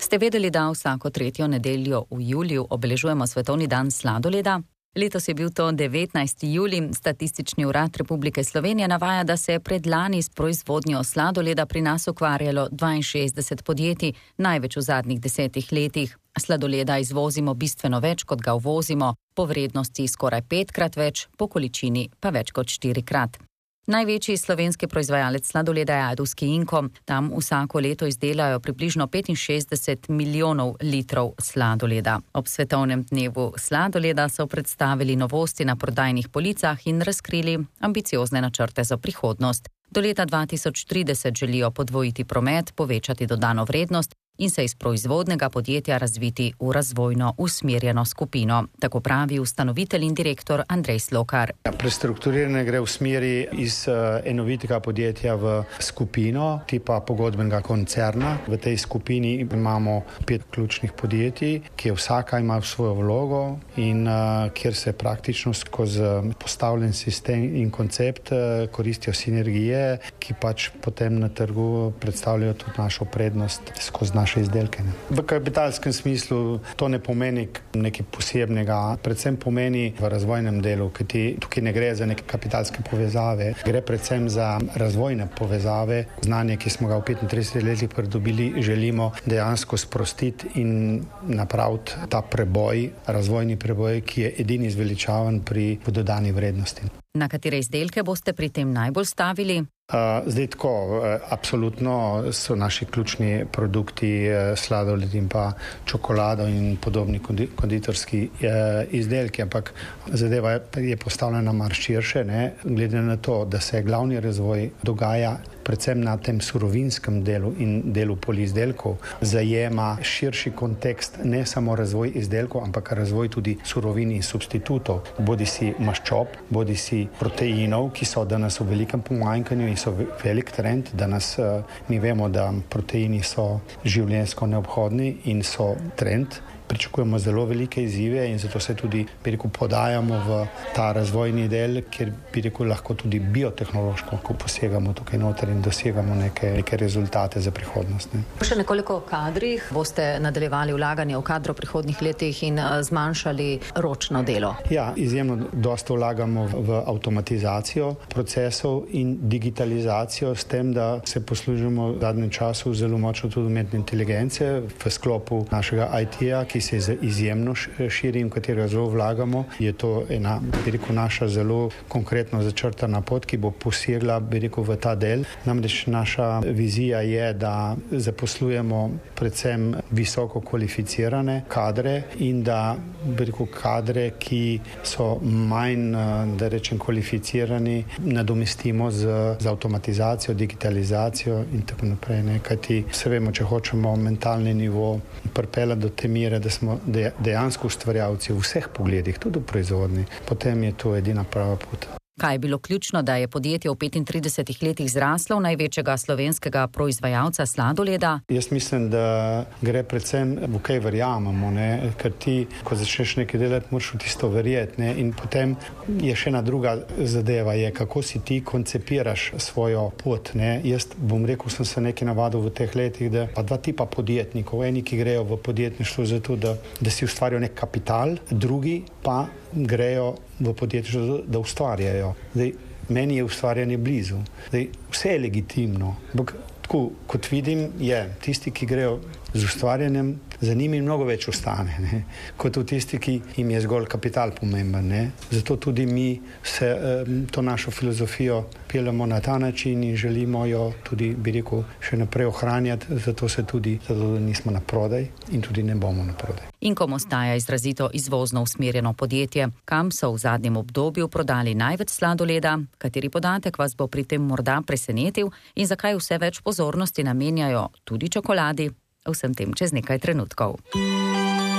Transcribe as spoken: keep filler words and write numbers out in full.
Ste vedeli, da vsako tretjo nedeljo v juliju obeležujemo Svetovni dan sladoleda? Letos je bil to devetnajsti julij. Statistični urad Republike Slovenije navaja, da se je predlani s proizvodnjo sladoleda pri nas ukvarjalo dvainšestdeset podjetij, največ v zadnjih desetih letih. Sladoleda izvozimo bistveno več, kot ga uvozimo, po vrednosti skoraj petkrat več, po količini pa več kot štirikrat. Največji slovenski proizvajalec sladoleda je Ajdovski Inko. Tam vsako leto izdelajo približno petinšestdeset milijonov litrov sladoleda. Ob svetovnem dnevu sladoleda so predstavili novosti na prodajnih policah in razkrili ambiciozne načrte za prihodnost. Do leta dva tisoč trideset želijo podvojiti promet, povečati dodano vrednost in se iz proizvodnega podjetja razviti v razvojno usmerjeno skupino. Tako pravi ustanovitelj in direktor Andrej Slokar. Prestrukturiranje gre v smeri iz enovitega podjetja v skupino tipa pogodbenega koncerna. V tej skupini imamo pet ključnih podjetij, ki vsaka ima svojo vlogo in uh, kjer se praktično skozi postavljen sistem in koncept uh, koristijo sinergije, ki pač potem na trgu predstavljajo tudi našo prednost skozi naše izdelke. Ne. V kapitalskem smislu to ne pomeni nekaj posebnega, predvsem pomeni v razvojnem delu, kajti tukaj ne gre za neke kapitalske povezave, gre predvsem za razvojne povezave. Znanje, ki smo ga v petintridesetih letih pridobili, želimo dejansko sprostiti in napraviti ta preboj, razvojni preboj, ki je edini zveličaven pri dodani vrednosti. Na katere izdelke boste pri tem najbolj stavili? Uh, zdaj tako, uh, absolutno so naši ključni produkti uh, sladoled in pa čokolado in podobni konditorski uh, izdelki, ampak zadeva je postavljena mar širše, ne? Glede na to, da se glavni razvoj dogaja predvsem na tem surovinskem delu in delu polizdelkov, zajema širši kontekst, ne samo razvoj izdelkov, ampak razvoj tudi surovin in substitutov, bodi si maščob, bodi si proteinov, ki so danes v velikem pomanjkanju in so velik trend. Danes uh, mi vemo, da proteini so življenjsko neobhodni in so trend. Pričakujemo zelo velike izzive in zato se tudi, bi rekel, podajamo v ta razvojni del, kjer bi rekel, lahko tudi biotehnološko, ko posegamo tukaj noter in dosegamo neke, neke rezultate za prihodnost. Ne. Še nekoliko o kadrih. Boste nadaljevali vlaganje v kadro v prihodnjih letih in zmanjšali ročno delo? Ja, izjemno dosta vlagamo v avtomatizacijo procesov in digitalizacijo, s tem, da se poslužimo v zadnjem času zelo močno tudi umetne inteligence v sklopu našega I T-ja, ki se izjemno širi in v katero zelo vlagamo. Je to ena, bi rekel, naša zelo konkretno začrtana pot, ki bo posegla, bi rekel, v ta del. Namreč naša vizija je, da zaposlujemo predvsem visoko kvalificirane kadre in da, bi rekel, kadre, ki so manj, da rečem, kvalificirani, nadomestimo z, z avtomatizacijo, digitalizacijo in tako naprej. Ne? Kajti vse vemo, če hočemo mentalni nivo pripeljati do te mere, da smo dejansko ustvarjalci v vseh pogledih, tudi v proizvodnji, potem je to edina prava pot. Kaj je bilo ključno, da je podjetje v petintridesetih letih zraslo v največjega slovenskega proizvajalca sladoleda? Jaz mislim, da gre predvsem v kaj verjamemo, ne? Ker ti, ko začneš nekaj delati, moraš v tisto verjeti, ne? In potem je še ena druga zadeva, je kako si ti koncepiraš svojo pot, ne? Jaz bom rekel, sem se nekaj navadil v teh letih, da pa dva tipa podjetnikov, eni, ki grejo v podjetništvo zato, da, da si ustvarijo nek kapital, drugi pa grejo v podjetništvo, da ustvarjajo. Zdaj, meni je ustvarjanje blizu. Zdaj, vse je legitimno. Ampak, tako, kot vidim, je tisti, ki grejo z ustvarjanjem, za njimi mnogo več ostane, ne? Kot v tisti, ki jim je zgolj kapital pomemben. Ne? Zato tudi mi se to našo filozofijo peljemo na ta način in želimo jo tudi, bi rekel, še naprej ohranjati, zato se tudi, zato nismo na prodaj in tudi ne bomo na prodaj. Inkom ostaja izrazito izvozno usmerjeno podjetje. Kam so v zadnjem obdobju prodali največ sladoleda? Kateri podatek vas bo pri tem morda presenetil in zakaj vse več pozornosti namenjajo tudi čokoladi? O vsem tem čez nekaj trenutkov.